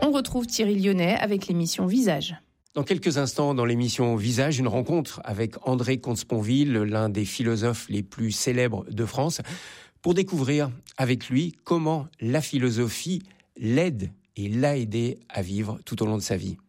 on retrouve Thierry Lyonnais avec l'émission Visage. Dans quelques instants, dans l'émission Visage, une rencontre avec André Comte-Sponville, l'un des philosophes les plus célèbres de France, pour découvrir avec lui comment la philosophie l'aide et l'a aidé à vivre tout au long de sa vie.